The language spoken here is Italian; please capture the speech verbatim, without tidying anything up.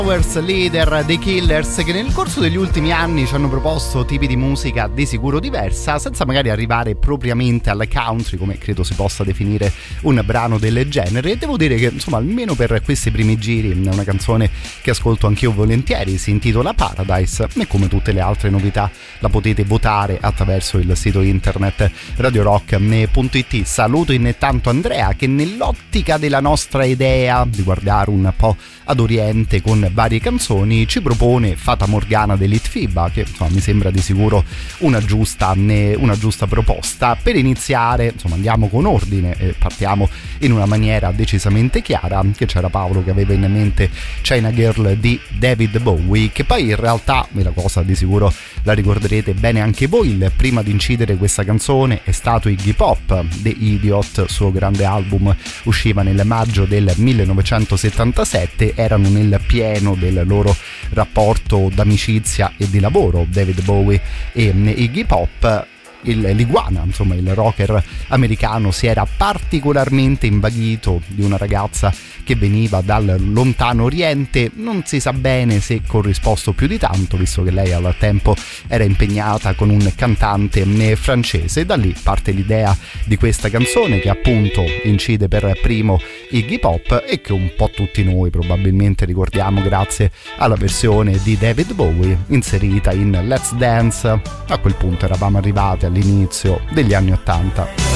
Leader dei Killers, che nel corso degli ultimi anni ci hanno proposto tipi di musica di sicuro diversa, senza magari arrivare propriamente al country, come credo si possa definire un brano del genere. E devo dire che insomma, almeno per questi primi giri, è una canzone che ascolto anch'io volentieri. Si intitola Paradise e come tutte le altre novità la potete votare attraverso il sito internet radio rock punto it. Saluto intanto Andrea, che nell'ottica della nostra idea di guardare un po' ad Oriente con varie canzoni ci propone Fata Morgana dell'Itfiba, che insomma mi sembra di sicuro una giusta, una giusta proposta. Per iniziare insomma andiamo con ordine e partiamo in una maniera decisamente chiara, che c'era Paolo che aveva in mente China Girl di David Bowie, che poi in realtà, e la cosa di sicuro la ricorderete bene anche voi, il prima di incidere questa canzone è stato Iggy Pop. The Idiot, suo grande album, usciva nel maggio del millenovecentosettantasette, erano nel pieno del loro rapporto d'amicizia e di lavoro, David Bowie e Iggy Pop. Il, l'iguana, insomma il rocker americano, si era particolarmente invaghito di una ragazza che veniva dal lontano oriente. Non si sa bene se corrisposto più di tanto, visto che lei al tempo era impegnata con un cantante francese. Da lì parte l'idea di questa canzone, che appunto incide per primo Iggy Pop e che un po' tutti noi probabilmente ricordiamo grazie alla versione di David Bowie inserita in Let's Dance. A quel punto eravamo arrivati all'inizio degli anni ottanta.